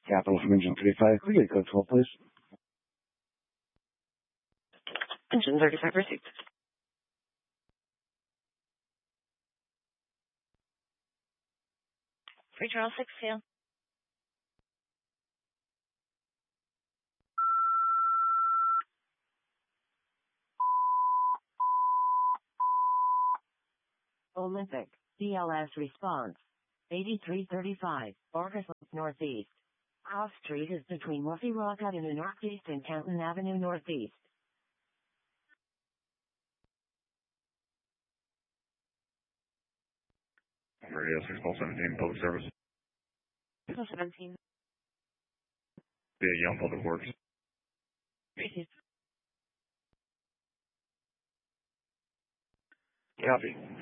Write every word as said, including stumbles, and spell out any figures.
Capital from Engine thirty-five. Could we get code twelve, please? Engine thirty-five received. Free Charles six, yeah. Olympic, C L S response. eighty-three thirty-five, Orcas Northeast. House Street is between Murphy Rock Avenue Northeast and Canton Avenue Northeast. Radio six seventeen, Public Service. six seventeen. Yeah, Young Public Works. Received. Copy.